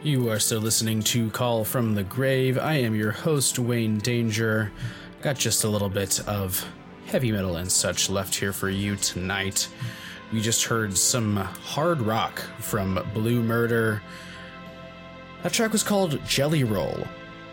You are still listening to Call from the Grave. I am your host, Wayne Danger. Got just a little bit of heavy metal and such left here for you tonight. We just heard some hard rock from Blue Murder. That track was called Jelly Roll.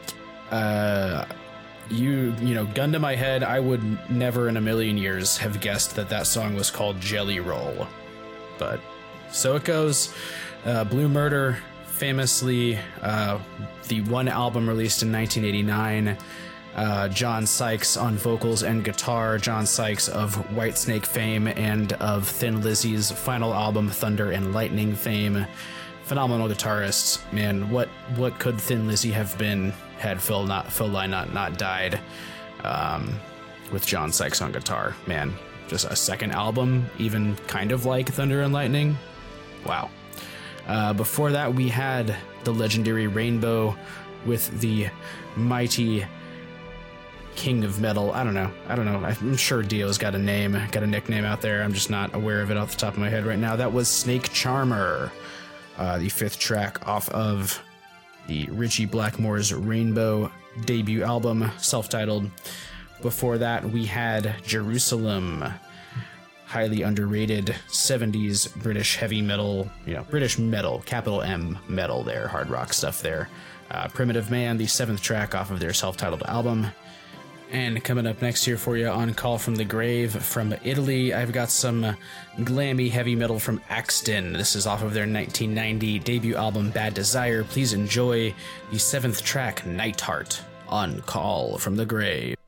Gun to my head, I would never in a million years have guessed that song was called Jelly Roll. But so it goes. Blue Murder, famously, the one album released in 1989, John Sykes on vocals and guitar, John Sykes of Whitesnake fame and of Thin Lizzy's final album, Thunder and Lightning fame. Phenomenal guitarist, man. What could Thin Lizzy have been had Phil Lynott not died? With John Sykes on guitar, man. Just a second album, even kind of like Thunder and Lightning. Wow. Before that, we had the legendary Rainbow with the mighty King of Metal. I don't know. I'm sure Dio's got a nickname out there. I'm just not aware of it off the top of my head right now. That was Snake Charmer, the fifth track off of the Ritchie Blackmore's Rainbow debut album, self-titled. Before that, we had Jerusalem, highly underrated 70s British heavy metal, British metal, capital M metal there, hard rock stuff there. Primitive Man, the seventh track off of their self-titled album. And coming up next here for you on Call from the Grave from Italy, I've got some glammy heavy metal from Axton. This is off of their 1990 debut album, Bad Desire. Please enjoy the seventh track, Nightheart, on Call from the Grave.